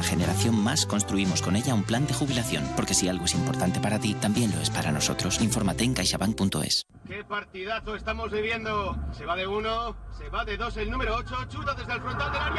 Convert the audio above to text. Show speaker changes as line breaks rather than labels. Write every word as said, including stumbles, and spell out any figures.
generación más construimos con ella un plan de jubilación, porque si algo es importante para ti, también lo es para nosotros. Infórmate en caixabank punto es.
¡Qué partidazo estamos viviendo! Se va de uno, se va de dos el número ocho, chuta desde el frontal del área.